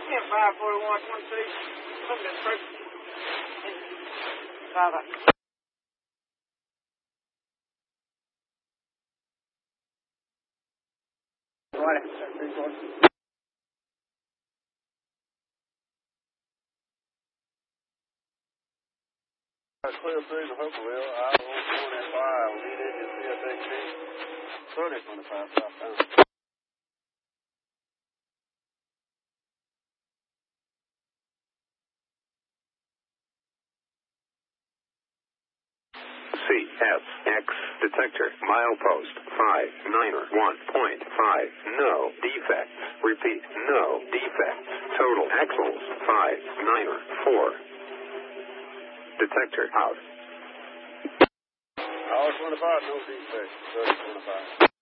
Yeah, 541, 22. Something that's perfect. Clear through the Hooperville, I-125, lead engine CSHD, 3025 southbound. CSX detector, milepost 591.5, no defects. Repeat, no defects. Total axles 594. Detector out. I-25, no defects, 3025.